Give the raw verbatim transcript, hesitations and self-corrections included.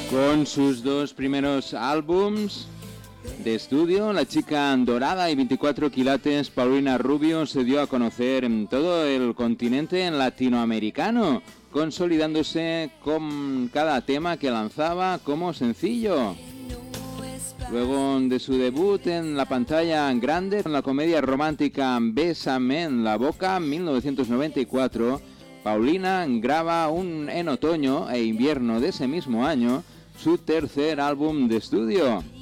Con sus dos primeros álbums de estudio, La chica dorada y veinticuatro quilates, Paulina Rubio se dio a conocer en todo el continente latinoamericano, consolidándose con cada tema que lanzaba como sencillo. Luego de su debut en la pantalla grande en la comedia romántica Bésame en la boca en mil novecientos noventa y cuatro, Paulina graba un, en otoño e invierno de ese mismo año su tercer álbum de estudio.